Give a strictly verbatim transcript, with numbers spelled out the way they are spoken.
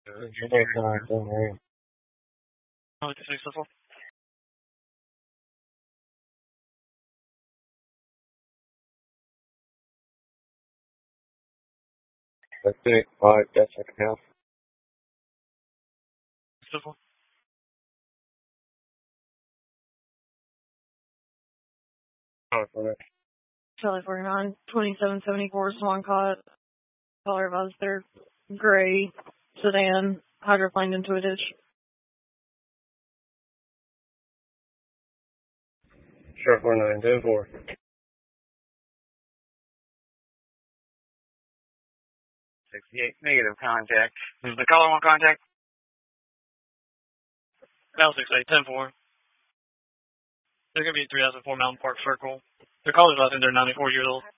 Oh, six four. That's it. Alright, that's second half. Six four. Alright, for that. Charlie forty-nine, twenty-seven seventy-four Swancott, color of their gray sedan, hydroplaned into a ditch. Sure, four nine, ten four. sixty-eight, negative contact. Is the caller one contact? Now six eight, ten four. They're going to be three thousand four Mountain Park Circle. Their caller's about, I think they're ninety-four years old.